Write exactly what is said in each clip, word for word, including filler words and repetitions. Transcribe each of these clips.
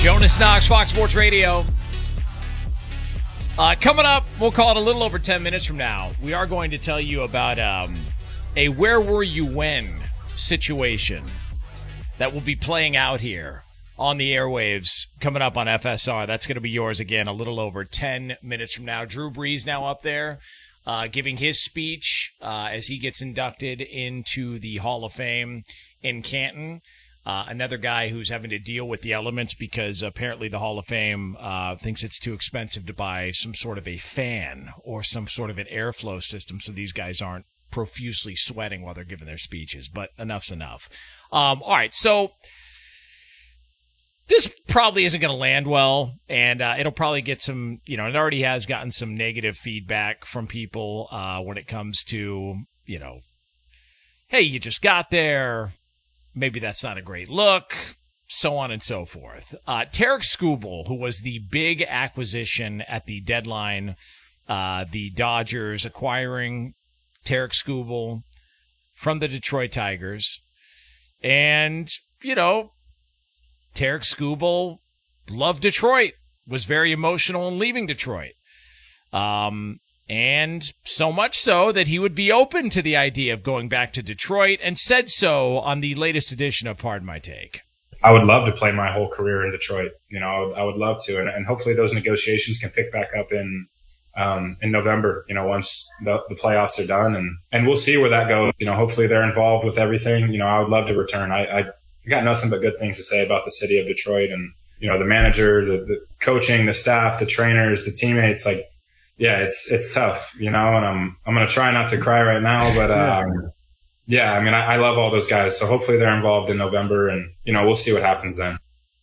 Jonas Knox, Fox Sports Radio. Uh, coming up, we'll call it a little over ten minutes from now. We are going to tell you about um, a where were you when situation that will be playing out here on the airwaves coming up on F S R. That's going to be yours again a little over ten minutes from now. Drew Brees now up there uh, giving his speech uh, as he gets inducted into the Hall of Fame in Canton. Uh, another guy who's having to deal with the elements because apparently the Hall of Fame uh, thinks it's too expensive to buy some sort of a fan or some sort of an airflow system, so these guys aren't profusely sweating while they're giving their speeches. But enough's enough. Um, all right, so this probably isn't going to land well, and uh, it'll probably get some, you know, it already has gotten some negative feedback from people uh, when it comes to, you know, hey, you just got there. Maybe that's not a great look, so on and so forth. Uh, Tarek Skubal, who was the big acquisition at the deadline, uh, the Dodgers acquiring Tarek Skubal from the Detroit Tigers. And, you know, Tarek Skubal loved Detroit, was very emotional in leaving Detroit. Um, and so much so that he would be open to the idea of going back to Detroit and said so on the latest edition of Pardon My Take. I would love to play my whole career in Detroit. You know, I would, I would love to. And, and hopefully those negotiations can pick back up in um, in November, you know, once the, the playoffs are done. And, and we'll see where that goes. You know, hopefully they're involved with everything. You know, I would love to return. I, I got nothing but good things to say about the city of Detroit and, you know, the manager, the, the coaching, the staff, the trainers, the teammates. Like, yeah, it's it's tough, you know, and I'm I'm going to try not to cry right now. But, um, yeah, I mean, I, I love all those guys. So hopefully they're involved in November and, you know, we'll see what happens then.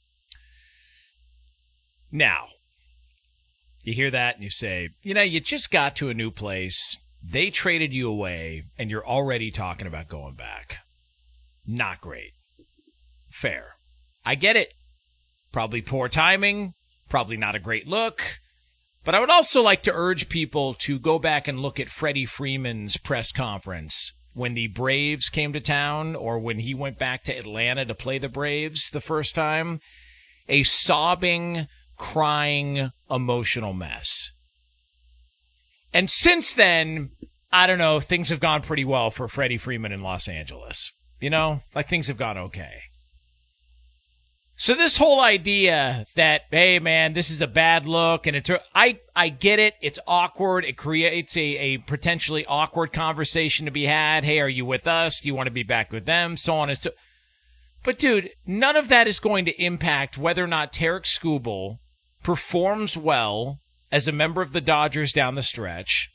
Now, you hear that and you say, you know, you just got to a new place. They traded you away and you're already talking about going back. Not great. Fair. I get it. Probably poor timing. Probably not a great look. But I would also like to urge people to go back and look at Freddie Freeman's press conference when the Braves came to town or when he went back to Atlanta to play the Braves the first time. A sobbing, crying, emotional mess. And since then, I don't know, things have gone pretty well for Freddie Freeman in Los Angeles. You know, like things have gone okay. So this whole idea that, hey, man, this is a bad look, and it's, I, I get it. It's awkward. It creates a, a potentially awkward conversation to be had. Hey, are you with us? Do you want to be back with them? So on and so. But, dude, none of that is going to impact whether or not Tarek Skubal performs well as a member of the Dodgers down the stretch,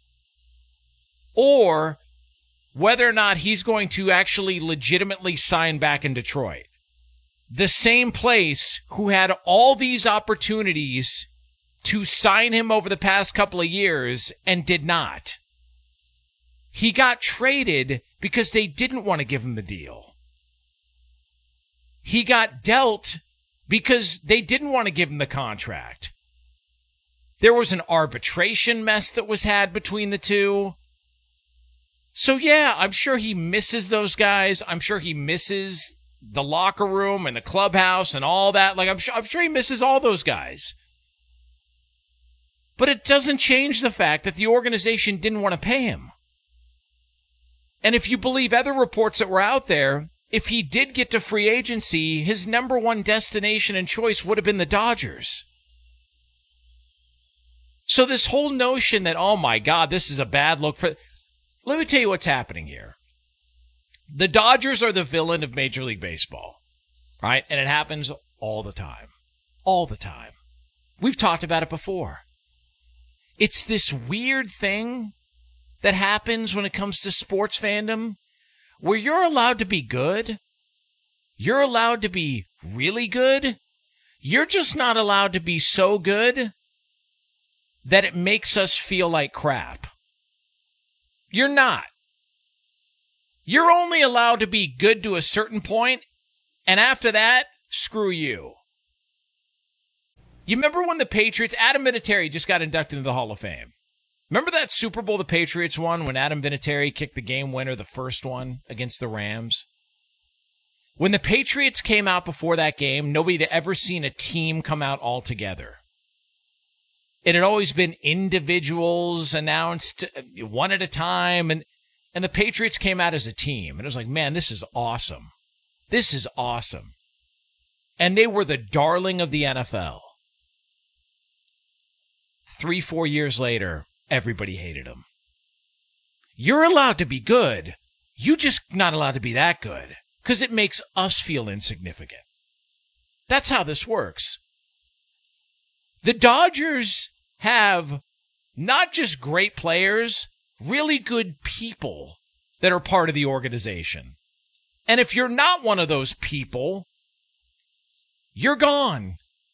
or whether or not he's going to actually legitimately sign back in Detroit. The same place who had all these opportunities to sign him over the past couple of years and did not. He got traded because they didn't want to give him the deal. He got dealt because they didn't want to give him the contract. There was an arbitration mess that was had between the two. So yeah, I'm sure he misses those guys. I'm sure he misses the locker room and the clubhouse and all that. Like, I'm sure, I'm sure he misses all those guys. But it doesn't change the fact that the organization didn't want to pay him. And if you believe other reports that were out there, if he did get to free agency, his number one destination and choice would have been the Dodgers. So this whole notion that, oh my God, this is a bad look for... Let me tell you what's happening here. The Dodgers are the villain of Major League Baseball, right? And it happens all the time. All the time. We've talked about it before. It's this weird thing that happens when it comes to sports fandom where you're allowed to be good. You're allowed to be really good. You're just not allowed to be so good that it makes us feel like crap. You're not. You're only allowed to be good to a certain point, and after that, screw you. You remember when the Patriots, Adam Vinatieri just got inducted into the Hall of Fame. Remember that Super Bowl the Patriots won when Adam Vinatieri kicked the game winner, the first one, against the Rams? When the Patriots came out before that game, nobody had ever seen a team come out all together. It had always been individuals announced one at a time, and, and the Patriots came out as a team. And it was like, man, this is awesome. This is awesome. And they were the darling of the N F L. Three, four years later, everybody hated them. You're allowed to be good. You're just not allowed to be that good because it makes us feel insignificant. That's how this works. The Dodgers have not just great players, really good people that are part of the organization. And if you're not one of those people, you're gone.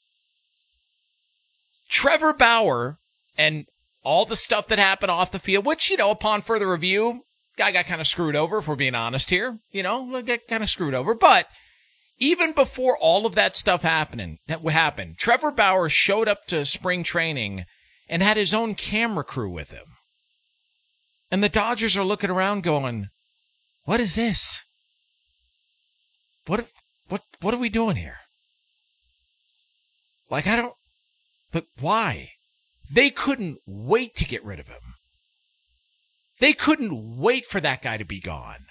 Trevor Bauer and all the stuff that happened off the field, which, you know, upon further review, guy got kind of screwed over, if we're being honest here. You know, got kind of screwed over. But even before all of that stuff happening, that happened, Trevor Bauer showed up to spring training and had his own camera crew with him. And the Dodgers are looking around going, what is this? What, what, what are we doing here? Like, I don't, but why? They couldn't wait to get rid of him. They couldn't wait for that guy to be gone.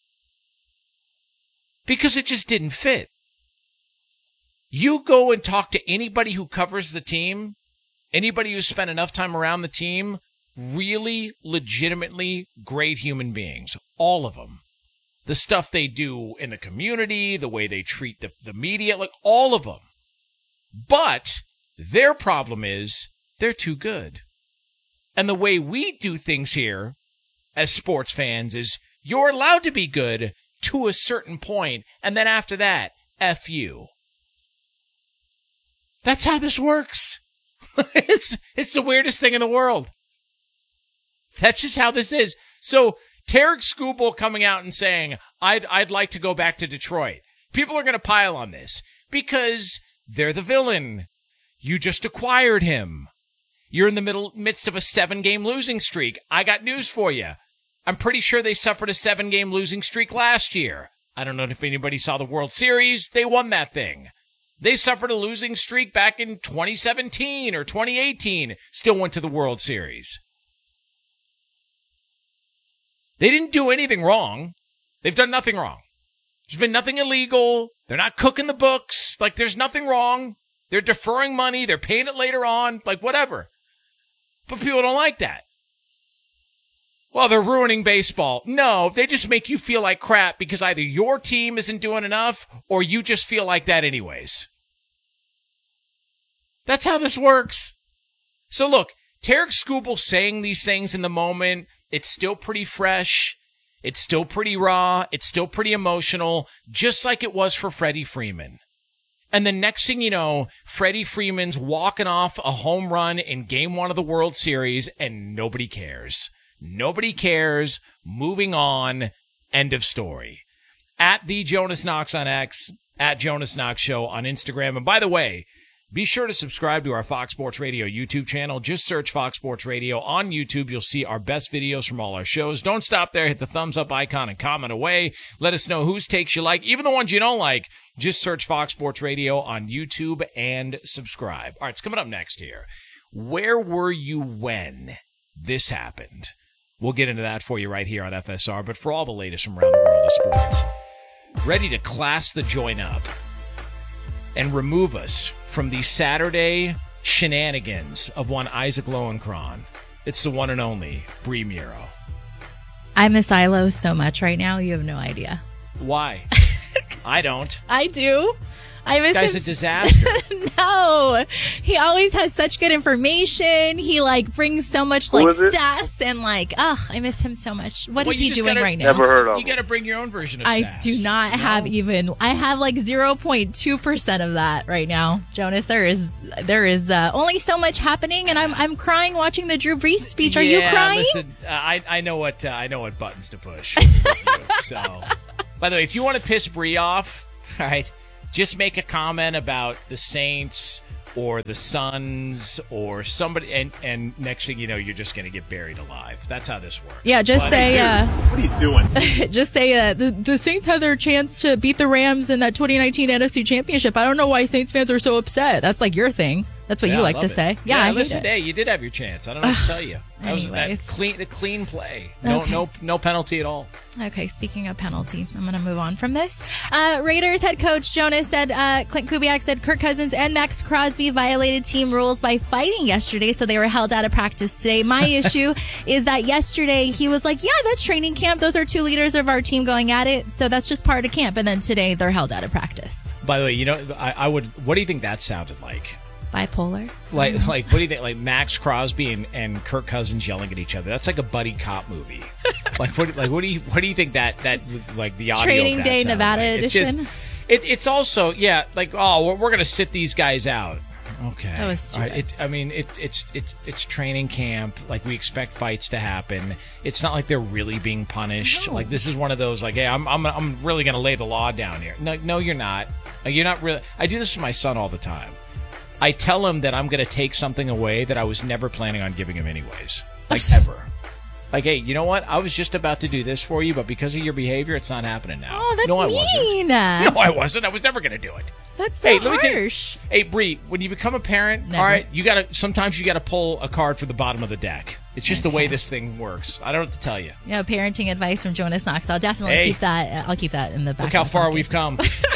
Because it just didn't fit. You go and talk to anybody who covers the team, anybody who's spent enough time around the team, really legitimately great human beings. All of them. The stuff they do in the community, the way they treat the, the media, like all of them. But their problem is they're too good. And the way we do things here as sports fans is you're allowed to be good to a certain point, and then after that, F you. That's how this works. it's it's the weirdest thing in the world. That's just how this is. So Tarek Skubal coming out and saying, I'd I'd like to go back to Detroit. People are going to pile on this because they're the villain. You just acquired him. You're in the middle midst of a seven-game losing streak. I got news for you. I'm pretty sure they suffered a seven-game losing streak last year. I don't know if anybody saw the World Series. They won that thing. They suffered a losing streak back in twenty seventeen or twenty eighteen. Still went to the World Series. They didn't do anything wrong. They've done nothing wrong. There's been nothing illegal. They're not cooking the books. Like, there's nothing wrong. They're deferring money. They're paying it later on. Like, whatever. But people don't like that. Well, they're ruining baseball. No, they just make you feel like crap because either your team isn't doing enough or you just feel like that anyways. That's how this works. So look, Tarek Skubal saying these things in the moment, it's still pretty fresh. It's still pretty raw. It's still pretty emotional, just like it was for Freddie Freeman. And the next thing you know, Freddie Freeman's walking off a home run in game one of the World Series, and nobody cares. Nobody cares. Moving on. End of story. At the Jonas Knox on X, at Jonas Knox Show on Instagram. And by the way, be sure to subscribe to our Fox Sports Radio YouTube channel. Just search Fox Sports Radio on YouTube. You'll see our best videos from all our shows. Don't stop there. Hit the thumbs up icon and comment away. Let us know whose takes you like, even the ones you don't like. Just search Fox Sports Radio on YouTube and subscribe. All right, it's coming up next here. Where were you when this happened? We'll get into that for you right here on F S R. But for all the latest from around the world of sports, ready to class the joint up and remove us from the Saturday shenanigans of one Isaac Lowenkron. It's the one and only Bree Muro. I miss Ilo so much right now, you have no idea. Why? I don't. I do. I miss Guy's him. a disaster. No, he always has such good information. He like brings so much like sass and like, ugh, I miss him so much. What well, is he doing gotta, right now? Never heard of You got to bring your own version of I sass. do not no? have even. I have like zero point two percent of that right now, Jonas. There is there is uh, only so much happening, and I'm I'm crying watching the Drew Brees speech. Are yeah, you crying? Listen, uh, I I know what uh, I know what buttons to push. So, by the way, if you want to piss Bree off, all right. Just make a comment about the Saints or the Suns or somebody, and, and next thing you know, you're just going to get buried alive. That's how this works. Yeah, just But- say, uh, What are you doing? just say uh, the the Saints had their chance to beat the Rams in that twenty nineteen N F C Championship. I don't know why Saints fans are so upset. That's like your thing. That's what Yeah, you I like love to it. say. Yeah, I hate listen, it. hey, you did have your chance. I don't know what to tell you. That was Anyways. a clean, a clean play. No, Okay. no, no penalty at all. Okay, speaking of penalty, I'm going to move on from this. Uh, Raiders head coach Jonas said, uh, Clint Kubiak said Kirk Cousins and Max Crosby violated team rules by fighting yesterday, so they were held out of practice today. My issue is that yesterday he was like, yeah, that's training camp. Those are two leaders of our team going at it, so that's just part of camp. And then today they're held out of practice. By the way, you know, I, I would. What do you think that sounded like? Bipolar. Like, like, what do you think? Like Max Crosby and, and Kirk Cousins yelling at each other. That's like a buddy cop movie. like, what? Like, what do you? What do you think that that like the audio Training of that Day sounded Nevada like? It's just- edition. it, it's also yeah, like oh, we're, we're gonna sit these guys out. Okay, That was All right, stupid. it, I mean, it, it's it's it's training camp. Like we expect fights to happen. It's not like they're really being punished. No. Like this is one of those like, hey, I'm I'm I'm really gonna lay the law down here. No, no, you're not. Like, you're not really. I do this with my son all the time. I tell him that I'm going to take something away that I was never planning on giving him anyways. Like, ever. Like, hey, you know what? I was just about to do this for you, but because of your behavior, it's not happening now. Oh, that's no, I mean. wasn't. No, I wasn't. I was never going to do it. That's so Hey, let me tell you- harsh. Hey, Bree, when you become a parent, Never. all right, you got to, sometimes you got to pull a card from the bottom of the deck. It's just the way Okay. this thing works. I don't know what to tell you. Yeah, parenting advice from Jonas Knox. I'll definitely Hey. keep that. I'll keep that in the back. Look how of my far pocket. we've come.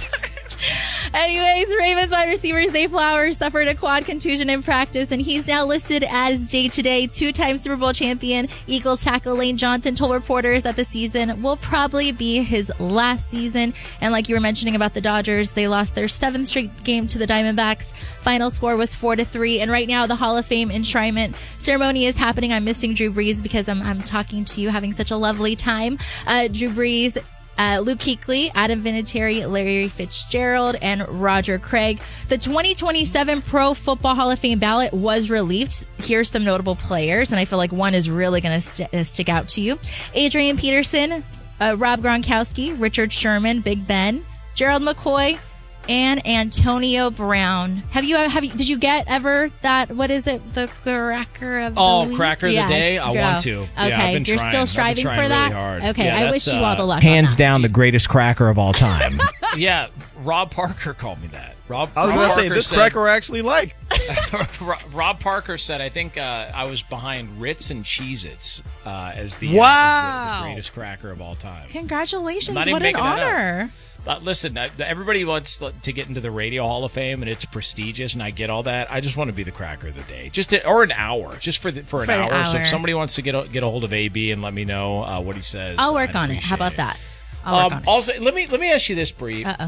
Anyways, Ravens wide receiver Zay Flowers suffered a quad contusion in practice, and he's now listed as day-to-day. Two-time Super Bowl champion Eagles tackle Lane Johnson told reporters that the season will probably be his last season. And like you were mentioning about the Dodgers, they lost their seventh straight game to the Diamondbacks. Final score was four to three. And right now, the Hall of Fame enshrinement ceremony is happening. I'm missing Drew Brees because I'm, I'm talking to you, having such a lovely time. Uh, Drew Brees, Uh, Luke Kuechly, Adam Vinatieri, Larry Fitzgerald, and Roger Craig. The twenty twenty-seven Pro Football Hall of Fame ballot was released. Here's some notable players, and I feel like one is really going to st- uh, stick out to you. Adrian Peterson, uh, Rob Gronkowski, Richard Sherman, Big Ben, Gerald McCoy, and Antonio Brown. Have you, have you, did you get ever that, what is it, the cracker of the Oh, week? cracker of the Yes, day? I Joe. want to. Yeah, Okay, I've been you're trying. still I've been striving trying for really that? hard. Okay, Yeah, I wish that's, you all uh, the luck on hands that. down the greatest cracker of all time. yeah, Rob Parker called me that. Rob, I was Rob going to say, Parker this said- cracker I actually like. Ro- Rob Parker said, I think uh, I was behind Ritz and Cheez-Its uh, as, the, uh, Wow. as the, the greatest cracker of all time. Congratulations, Not even what an making that up. honor. Uh, listen, uh, everybody wants to get into the Radio Hall of Fame, and it's prestigious, and I get all that. I just want to be the cracker of the day, just to, or an hour, just for the, for an For the hour. So hour. if somebody wants to get a, get a hold of A B and let me know uh, what he says, I'll work I'd on it. How appreciate about that? I'll work Um, on it. also, let me let me ask you this, Bree. Uh-oh.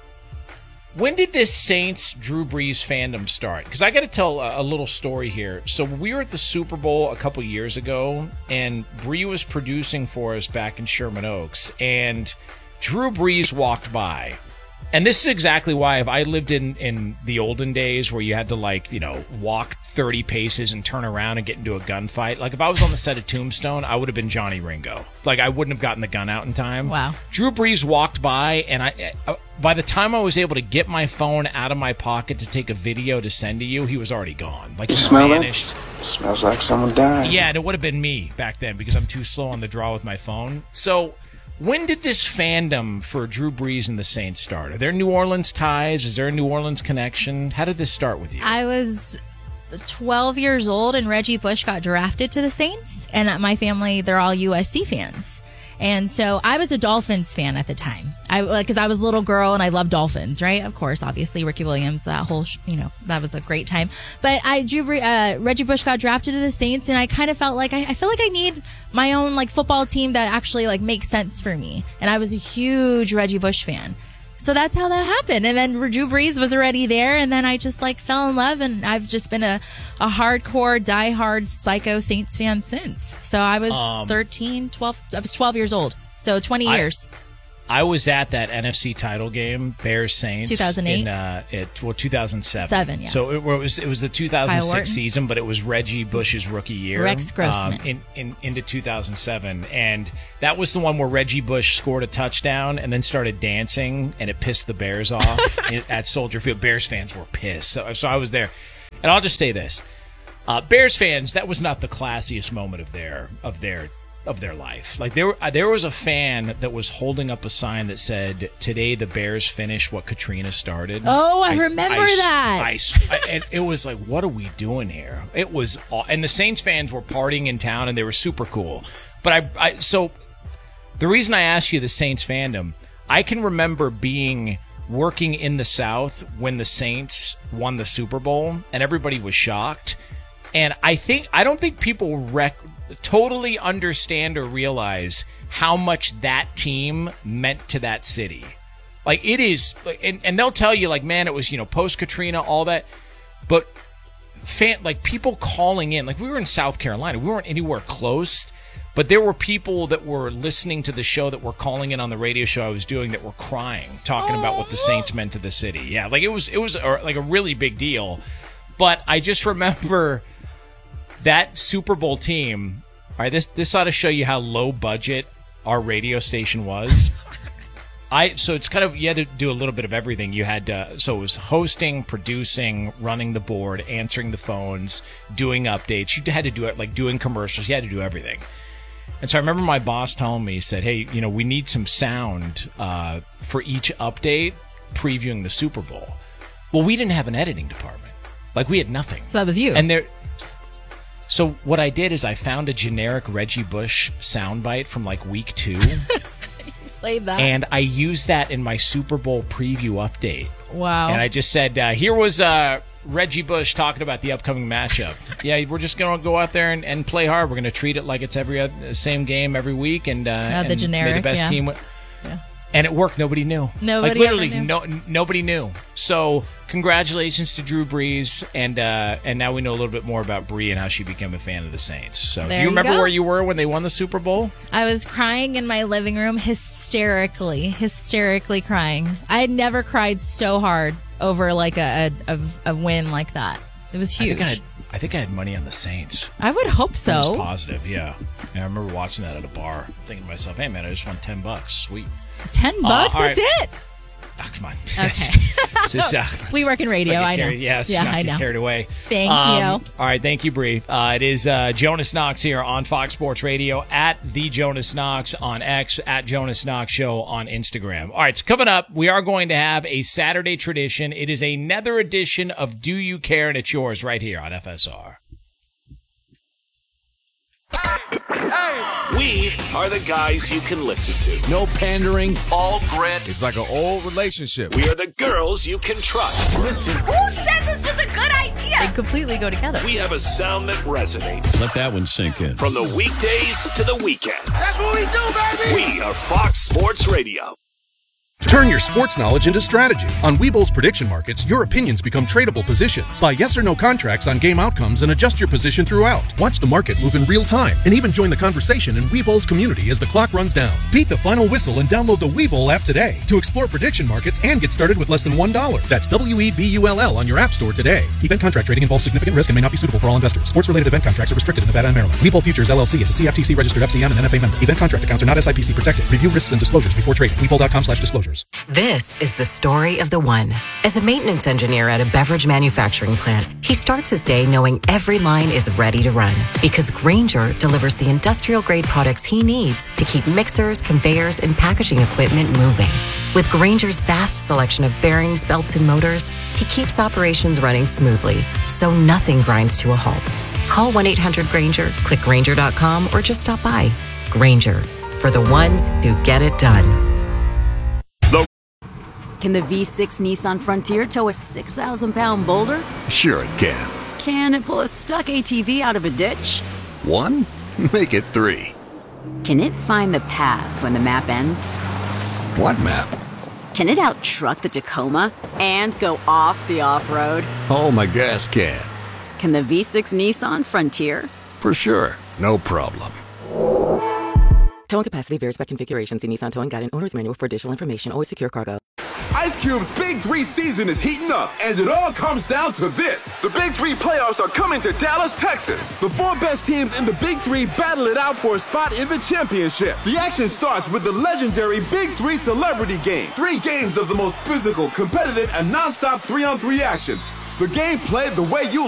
When did this Saints Drew Brees fandom start? Because I got to tell a, a little story here. So we were at the Super Bowl a couple years ago, and Bree was producing for us back in Sherman Oaks, and Drew Brees walked by. And this is exactly why if I lived in, in the olden days where you had to, like, you know, walk thirty paces and turn around and get into a gunfight, like if I was on the set of Tombstone, I would have been Johnny Ringo. Like, I wouldn't have gotten the gun out in time. Wow. Drew Brees walked by, and I, uh, by the time I was able to get my phone out of my pocket to take a video to send to you, he was already gone. Like, he smell it? vanished. Smells like someone died. Yeah, and it would have been me back then because I'm too slow on the draw with my phone. So, when did this fandom for Drew Brees and the Saints start? Are there New Orleans ties? Is there a New Orleans connection? How did this start with you? I was twelve years old, and Reggie Bush got drafted to the Saints, and my family, they're all U S C fans. And so I was a Dolphins fan at the time. I because I was a little girl and I loved Dolphins, right? Of course, obviously Ricky Williams, that whole sh- you know that was a great time. But I Drew uh, Reggie Bush got drafted to the Saints, and I kind of felt like I, I feel like I need my own like football team that actually like makes sense for me. And I was a huge Reggie Bush fan. So that's how that happened. And then Drew Brees was already there, and then I just like fell in love, and I've just been a, a hardcore, diehard, psycho Saints fan since. So I was Um, thirteen, twelve, I was twelve years old. So twenty I- years. I was at that N F C title game, Bears Saints, two thousand eight. In, uh, it, well, two thousand seven. Seven, yeah. So it, well, it was it was the two thousand six season, but it was Reggie Bush's rookie year. Rex Grossman. Um, in, in into two thousand seven, and that was the one where Reggie Bush scored a touchdown and then started dancing, and it pissed the Bears off at Soldier Field. Bears fans were pissed, so, so I was there, and I'll just say this: uh, Bears fans, that was not the classiest moment of their of their. of their life. Like there there was a fan that was holding up a sign that said, "Today the Bears finish what Katrina started." Oh, I, I remember I, that. I, I, and it was like, what are we doing here? It was, and the Saints fans were partying in town, and they were super cool. But I, I so the reason I asked you the Saints fandom, I can remember being working in the South when the Saints won the Super Bowl, and everybody was shocked. And I think I don't think people rec- totally understand or realize how much that team meant to that city. Like it is, and, and they'll tell you like, man, it was, you know, post Katrina, all that. But fan, like people calling in, like we were in South Carolina, we weren't anywhere close, but there were people that were listening to the show that were calling in on the radio show I was doing that were crying, talking Aww. about what the Saints meant to the city. Yeah, like it was, it was a, like a really big deal. But I just remember that Super Bowl team. All right, this this ought to show you how low budget our radio station was. I so it's kind of, you had to do a little bit of everything. You had to, so it was hosting, producing, running the board, answering the phones, doing updates. You had to do it, like doing commercials. You had to do everything. And so I remember my boss telling me, he said, "Hey, you know, we need some sound uh, for each update previewing the Super Bowl." Well, we didn't have an editing department. Like we had nothing. So that was you. And there. So what I did is I found a generic Reggie Bush soundbite from like week two. Played that. And I used that in my Super Bowl preview update. Wow. And I just said, uh, here was uh, Reggie Bush talking about the upcoming matchup. Yeah, we're just going to go out there and, and play hard. We're going to treat it like it's every other, same game every week. And, uh, uh, the and generic, the best yeah. team. W- yeah. And it worked. Nobody knew. Nobody like, literally, ever knew. No, nobody knew. So congratulations to Drew Brees, and uh, and now we know a little bit more about Bree and how she became a fan of the Saints. So there do you remember you where you were when they won the Super Bowl? I was crying in my living room, hysterically, hysterically crying. I had never cried so hard over like a a, a win like that. It was huge. I think I, had, I think I had money on the Saints. I would hope so. I was positive, yeah. And I remember watching that at a bar, thinking to myself, "Hey man, I just won ten bucks. Sweet." Ten bucks? Uh, That's right. it? Oh, come on. Okay. Just, uh, we work in radio, I know. Carried, yeah, it's yeah, not I know. carried away. Thank um, you. All right, thank you, Bree. Uh, it is uh, Jonas Knox here on Fox Sports Radio, at the Jonas Knox on X, at Jonas Knox Show on Instagram. All right, so coming up, we are going to have a Saturday tradition. It is another edition of Do You Care, and it's yours right here on F S R. We are the guys you can listen to. No pandering. All grit. It's like an old relationship. We are the girls you can trust. Listen. Who said this was a good idea? They completely go together. We have a sound that resonates. Let that one sink in. From the weekdays to the weekends. That's what we do, baby! We are Fox Sports Radio. Turn your sports knowledge into strategy. On Webull's prediction markets, your opinions become tradable positions. Buy yes or no contracts on game outcomes and adjust your position throughout. Watch the market move in real time and even join the conversation in Webull's community as the clock runs down. Beat the final whistle and download the Webull app today to explore prediction markets and get started with less than one dollar. That's W E B U L L on your app store today. Event contract trading involves significant risk and may not be suitable for all investors. Sports-related event contracts are restricted in Nevada and Maryland. Webull Futures L L C is a C F T C-registered F C M and N F A member. Event contract accounts are not S I P C protected. Review risks and disclosures before trading. Webull.com slash disclosures. This is the story of the one. As a maintenance engineer at a beverage manufacturing plant, he starts his day knowing every line is ready to run because Grainger delivers the industrial-grade products he needs to keep mixers, conveyors, and packaging equipment moving. With Grainger's vast selection of bearings, belts, and motors, he keeps operations running smoothly, so nothing grinds to a halt. Call one eight hundred Grainger, click Grainger dot com, or just stop by. Grainger, for the ones who get it done. Can the V six Nissan Frontier tow a six thousand pound boulder? Sure it can. Can it pull a stuck A T V out of a ditch? One? Make it three. Can it find the path when the map ends? What map? Can it out-truck the Tacoma and go off the off-road? Oh, my gas can. Can the V six Nissan Frontier? For sure. No problem. Towing capacity varies by configuration. See Nissan Towing Guide and Owner's Manual for additional information. Always secure cargo. Ice Cube's Big Three season is heating up, and it all comes down to this. The Big Three playoffs are coming to Dallas, Texas. The four best teams in the Big Three battle it out for a spot in the championship. The action starts with the legendary Big Three Celebrity Game. Three games of the most physical, competitive, and non-stop three-on-three action. The game played the way you